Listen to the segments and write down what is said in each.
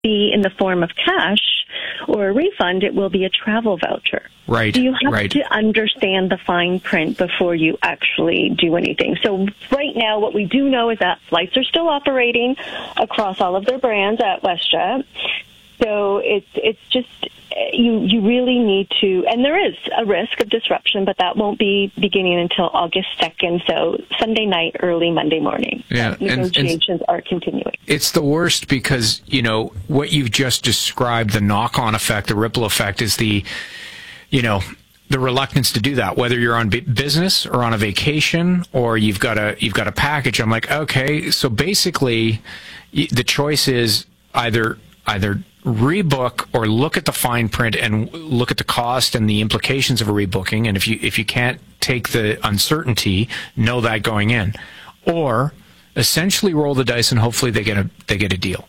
be in the form of cash or a refund. It will be a travel voucher. Right. So you have to understand the fine print before you actually do anything. So right now, what we do know is that flights are still operating across all of their brands at WestJet. So it's just, you really need to, and there is a risk of disruption, but that won't be beginning until August 2nd, so Sunday night, early Monday morning. Yeah, negotiations are continuing. It's the worst because, what you've just described, the knock-on effect, the ripple effect is the reluctance to do that, whether you're on business or on a vacation or you've got a package. I'm like, okay, so basically the choice is either rebook or look at the fine print and look at the cost and the implications of a rebooking. And if you can't take the uncertainty, know that going in, or essentially roll the dice and hopefully they get a deal.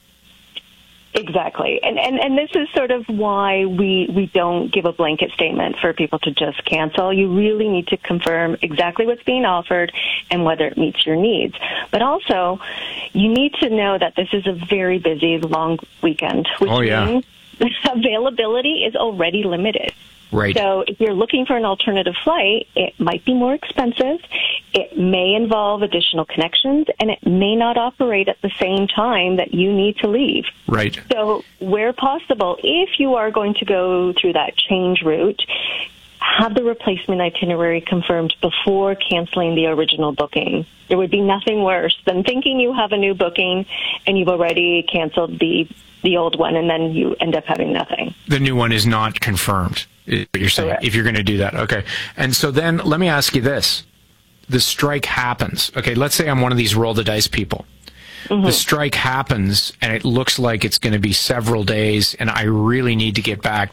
Exactly. And this is sort of why we don't give a blanket statement for people to just cancel. You really need to confirm exactly what's being offered and whether it meets your needs. But also, you need to know that this is a very busy, long weekend, which means availability is already limited. Right. So if you're looking for an alternative flight, it might be more expensive, it may involve additional connections, and it may not operate at the same time that you need to leave. Right. So where possible, if you are going to go through that change route, have the replacement itinerary confirmed before canceling the original booking. There would be nothing worse than thinking you have a new booking and you've already canceled the old one, and then you end up having nothing. The new one is not confirmed, is what you're saying, correct, if you're going to do that. Okay. And so then let me ask you this. The strike happens. Okay, let's say I'm one of these roll the dice people. Mm-hmm. The strike happens, and it looks like it's going to be several days, and I really need to get back.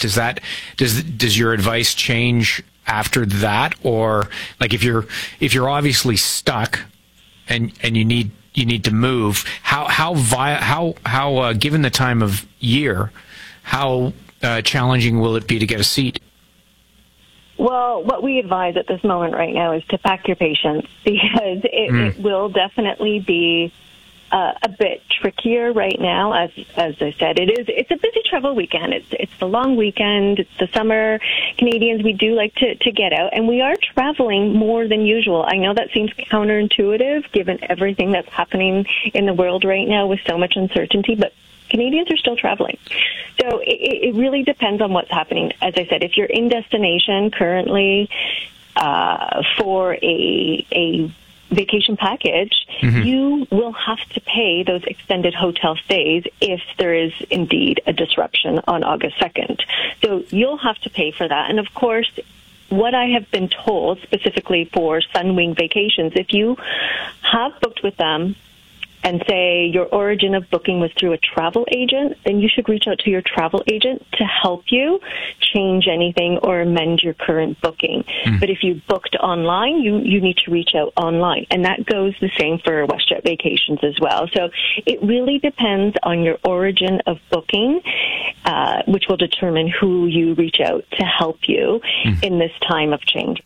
Does your advice change after that, or like if you're obviously stuck and you need to move? How given the time of year, how challenging will it be to get a seat? Well, what we advise at this moment right now is to pack your patience, because it will definitely be a bit trickier right now. As I said, it's a busy travel weekend. It's the long weekend. It's the summer. Canadians, we do like to get out, and we are traveling more than usual. I know that seems counterintuitive given everything that's happening in the world right now with so much uncertainty, but Canadians are still traveling. So it really depends on what's happening. As I said, if you're in destination currently for a vacation package, you will have to pay those extended hotel stays if there is indeed a disruption on August 2nd. So you'll have to pay for that. And of course, what I have been told specifically for Sunwing Vacations, if you have booked with them and say your origin of booking was through a travel agent, then you should reach out to your travel agent to help you change anything or amend your current booking. But if you booked online, you need to reach out online. And that goes the same for WestJet Vacations as well. So it really depends on your origin of booking, which will determine who you reach out to help you in this time of change.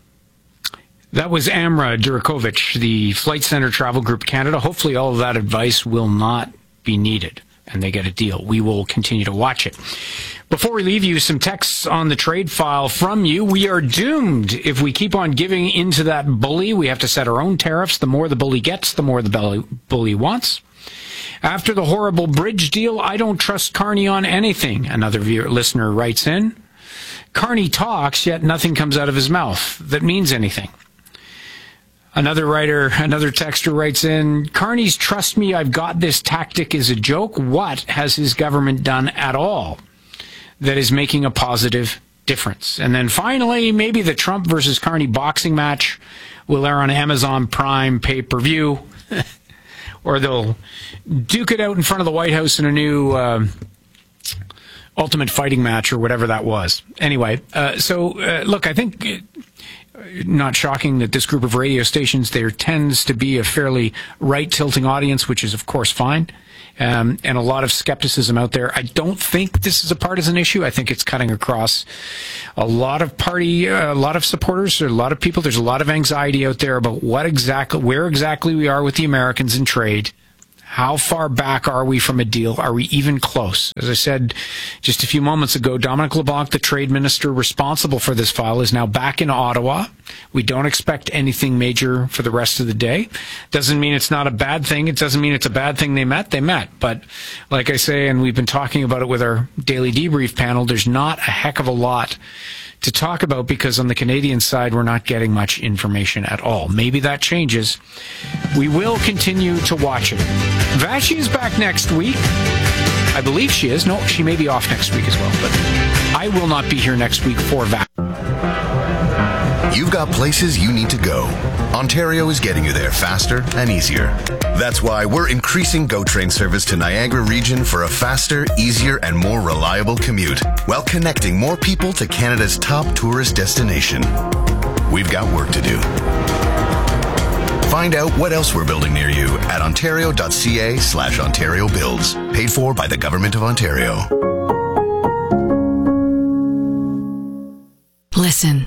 That was Amra Durakovic, the Flight Centre Travel Group Canada. Hopefully all of that advice will not be needed and they get a deal. We will continue to watch it. Before we leave you, some texts on the trade file from you. We are doomed if we keep on giving into that bully. We have to set our own tariffs. The more the bully gets, the more the bully wants. After the horrible bridge deal, I don't trust Carney on anything, another listener writes in. Carney talks, yet nothing comes out of his mouth that means anything. Another texter writes in, Carney's trust me, I've got this tactic is a joke. What has his government done at all that is making a positive difference? And then finally, maybe the Trump versus Carney boxing match will air on Amazon Prime pay-per-view, or they'll duke it out in front of the White House in a new Ultimate Fighting match or whatever that was. Anyway, look, I think... not shocking that this group of radio stations, there tends to be a fairly right-tilting audience, which is, of course, fine, and a lot of skepticism out there. I don't think this is a partisan issue. I think it's cutting across a lot of a lot of supporters, a lot of people. There's a lot of anxiety out there about where exactly we are with the Americans in trade, How far back are we from a deal? Are we even close? As I said just a few moments ago, Dominic LeBlanc, the trade minister responsible for this file, is now back in Ottawa. We don't expect anything major for the rest of the day. Doesn't mean it's not a bad thing. It doesn't mean it's a bad thing they met. They met. But like I say, and we've been talking about it with our daily debrief panel, there's not a heck of a lot to talk about because on the Canadian side, we're not getting much information at all. Maybe that changes. We will continue to watch it. Vashi is back next week. I believe she is. No, she may be off next week as well, but I will not be here next week for Vashi. You've got places you need to go. Ontario is getting you there faster and easier. That's why we're increasing GO Train service to Niagara region for a faster, easier, and more reliable commute, while connecting more people to Canada's top tourist destination. We've got work to do. Find out what else we're building near you at ontario.ca/Ontario Builds. Paid for by the Government of Ontario. Listen.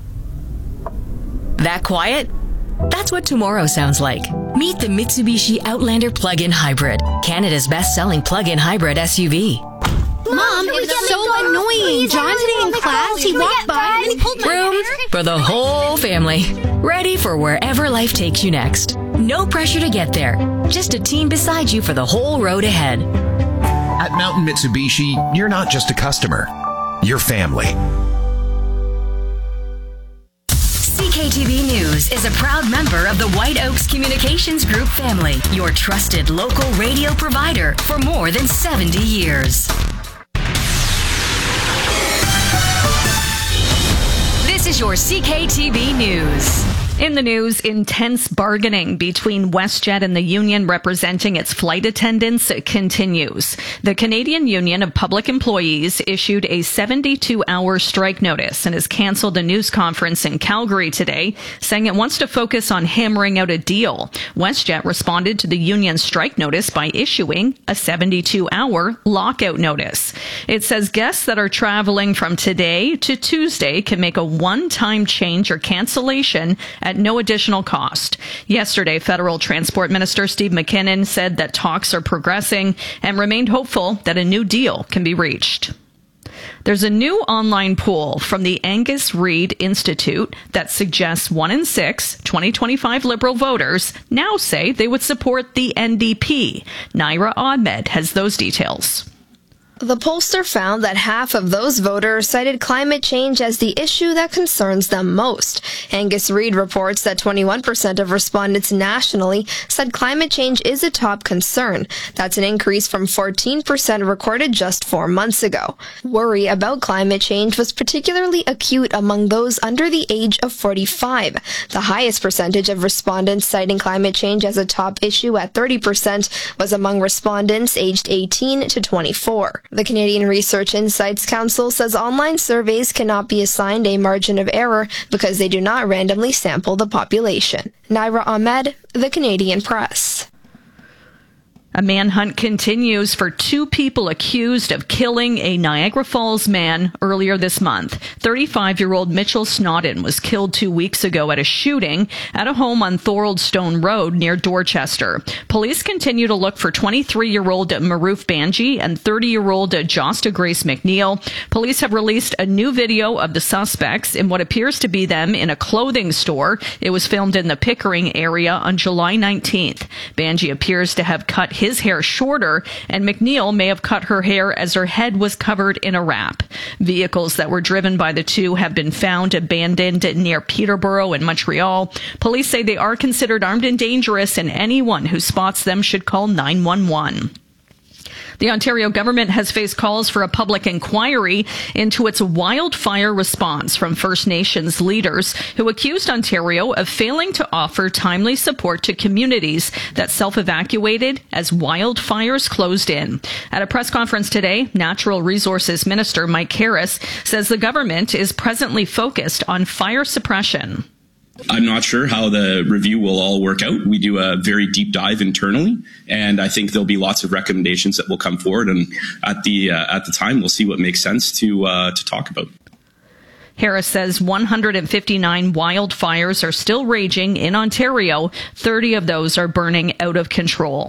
That quiet? That's what tomorrow sounds like. Meet the Mitsubishi Outlander Plug-in Hybrid, Canada's best-selling plug-in hybrid SUV. Mom, it was so annoying. John today in class, he walked by and he pulled my hair. Room for the whole family. Ready for wherever life takes you next. No pressure to get there. Just a team beside you for the whole road ahead. At Mountain Mitsubishi, you're not just a customer. You're family. CKTV News is a proud member of the White Oaks Communications Group family, your trusted local radio provider for more than 70 years. This is your CKTV News. In the news, intense bargaining between WestJet and the union representing its flight attendants continues. The Canadian Union of Public Employees issued a 72-hour strike notice and has canceled a news conference in Calgary today, saying it wants to focus on hammering out a deal. WestJet responded to the union's strike notice by issuing a 72-hour lockout notice. It says guests that are traveling from today to Tuesday can make a one-time change or cancellation at no additional cost. Yesterday, Federal Transport Minister Steve McKinnon said that talks are progressing and remained hopeful that a new deal can be reached. There's a new online poll from the Angus Reid Institute that suggests 1 in 6 2025 Liberal voters now say they would support the NDP. Naira Ahmed has those details. The pollster found that half of those voters cited climate change as the issue that concerns them most. Angus Reid reports that 21% of respondents nationally said climate change is a top concern. That's an increase from 14% recorded just 4 months ago. Worry about climate change was particularly acute among those under the age of 45. The highest percentage of respondents citing climate change as a top issue at 30% was among respondents aged 18 to 24. The Canadian Research Insights Council says online surveys cannot be assigned a margin of error because they do not randomly sample the population. Naira Ahmed, The Canadian Press. A manhunt continues for 2 people accused of killing a Niagara Falls man earlier this month. 35-year-old Mitchell Snodden was killed 2 weeks ago at a shooting at a home on Thorold Stone Road near Dorchester. Police continue to look for 23-year-old Maroof Banji and 30-year-old Josta Grace McNeil. Police have released a new video of the suspects in what appears to be them in a clothing store. It was filmed in the Pickering area on July 19th. Banji appears to have cut his hair shorter, and McNeil may have cut her hair as her head was covered in a wrap. Vehicles that were driven by the two have been found abandoned near Peterborough and Montreal. Police say they are considered armed and dangerous, and anyone who spots them should call 911. The Ontario government has faced calls for a public inquiry into its wildfire response from First Nations leaders who accused Ontario of failing to offer timely support to communities that self-evacuated as wildfires closed in. At a press conference today, Natural Resources Minister Mike Harris says the government is presently focused on fire suppression. I'm not sure how the review will all work out. We do a very deep dive internally, and I think there'll be lots of recommendations that will come forward. And at the time, we'll see what makes sense to talk about. Harris says 159 wildfires are still raging in Ontario. 30 of those are burning out of control.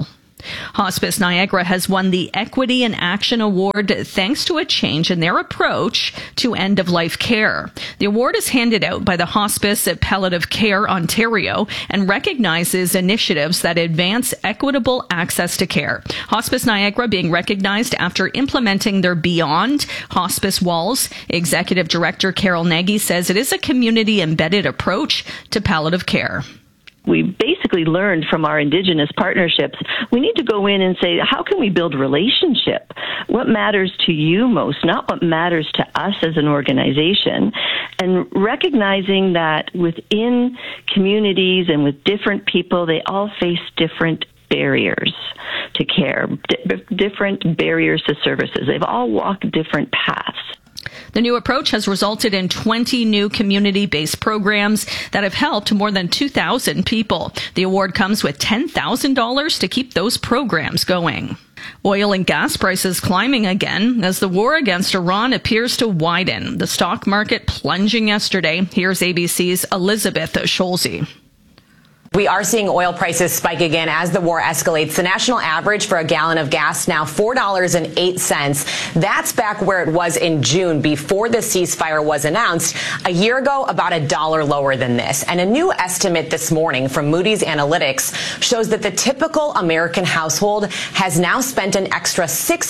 Hospice Niagara has won the Equity in Action Award thanks to a change in their approach to end-of-life care. The award is handed out by the Hospice Palliative Care Ontario and recognizes initiatives that advance equitable access to care. Hospice Niagara being recognized after implementing their Beyond Hospice Walls. Executive Director Carol Nagy says it is a community-embedded approach to palliative care. We basically learned from our Indigenous partnerships, we need to go in and say, how can we build relationship? What matters to you most, not what matters to us as an organization? And recognizing that within communities and with different people, they all face different barriers to care, different barriers to services. They've all walked different paths. The new approach has resulted in 20 new community-based programs that have helped more than 2,000 people. The award comes with $10,000 to keep those programs going. Oil and gas prices climbing again as the war against Iran appears to widen. The stock market plunging yesterday. Here's ABC's Elizabeth Scholze. We are seeing oil prices spike again as the war escalates. The national average for a gallon of gas now $4.08. That's back where it was in June before the ceasefire was announced. A year ago, about $1 lower than this. And a new estimate this morning from Moody's Analytics shows that the typical American household has now spent an extra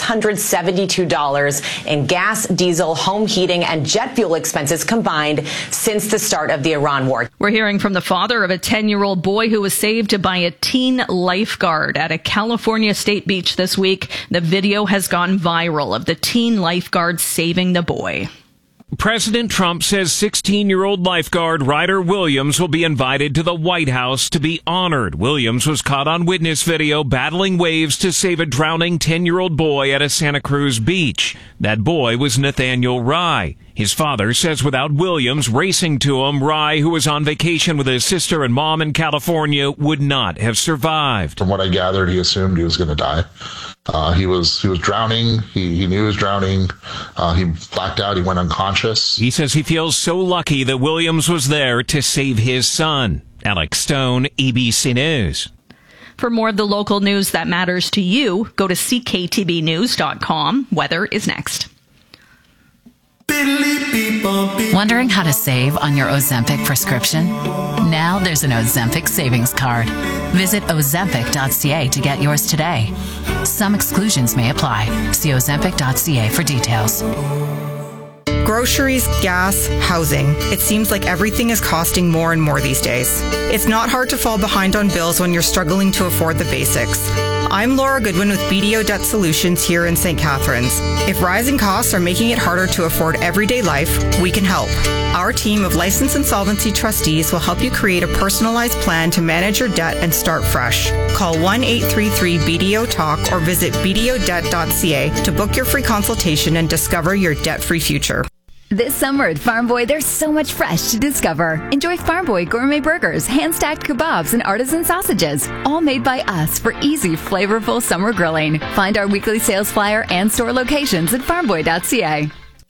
$672 in gas, diesel, home heating, and jet fuel expenses combined since the start of the Iran war. We're hearing from the father of a 10-year-old boy who was saved by a teen lifeguard at a California state beach this week. The video has gone viral of the teen lifeguard saving the boy. President Trump says 16-year-old lifeguard Ryder Williams will be invited to the White House to be honored. Williams was caught on witness video battling waves to save a drowning 10-year-old boy at a Santa Cruz beach. That boy was Nathaniel Rye. His father says without Williams racing to him, Rye, who was on vacation with his sister and mom in California, would not have survived. From what I gathered, he assumed he was going to die. He was drowning. He knew he was drowning. He blacked out. He went unconscious. He says he feels so lucky that Williams was there to save his son. Alex Stone, ABC News. For more of the local news that matters to you, go to cktbnews.com. Weather is next. Wondering how to save on your Ozempic prescription? Now there's an Ozempic savings card. Visit ozempic.ca to get yours today. Some exclusions may apply. See ozempic.ca for details. Groceries, gas, housing. It seems like everything is costing more and more these days. It's not hard to fall behind on bills when you're struggling to afford the basics. I'm Laura Goodwin with BDO Debt Solutions here in St. Catharines. If rising costs are making it harder to afford everyday life, we can help. Our team of licensed insolvency trustees will help you create a personalized plan to manage your debt and start fresh. Call 1-833-BDO-TALK or visit bdodebt.ca to book your free consultation and discover your debt-free future. This summer at Farm Boy, there's so much fresh to discover. Enjoy Farm Boy gourmet burgers, hand-stacked kebabs, and artisan sausages, all made by us for easy, flavorful summer grilling. Find our weekly sales flyer and store locations at farmboy.ca.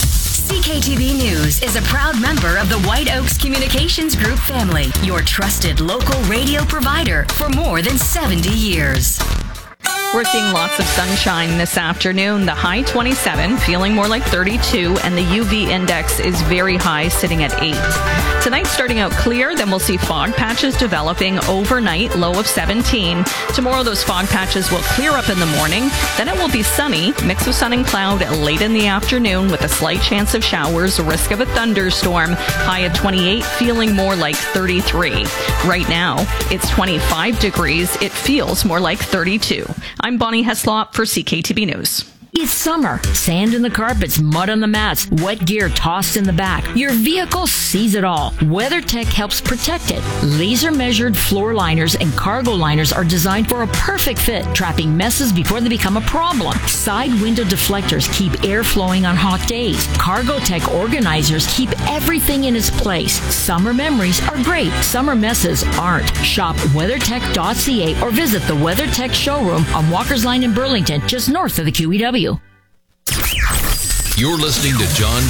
CKTB News is a proud member of the White Oaks Communications Group family, your trusted local radio provider for more than 70 years. We're seeing lots of sunshine this afternoon. The high 27, feeling more like 32, and the UV index is very high, sitting at 8. Tonight starting out clear, then we'll see fog patches developing overnight, low of 17. Tomorrow those fog patches will clear up in the morning. Then it will be sunny, mix of sun and cloud late in the afternoon with a slight chance of showers, risk of a thunderstorm. High at 28, feeling more like 33. Right now, it's 25 degrees. It feels more like 32. I'm Bonnie Heslop for CKTB News. It's summer. Sand in the carpets, mud on the mats, wet gear tossed in the back. Your vehicle sees it all. WeatherTech helps protect it. Laser-measured floor liners and cargo liners are designed for a perfect fit, trapping messes before they become a problem. Side window deflectors keep air flowing on hot days. Cargotech organizers keep everything in its place. Summer memories are great. Summer messes aren't. Shop WeatherTech.ca or visit the WeatherTech showroom on Walker's Line in Burlington, just north of the QEW. You're listening to John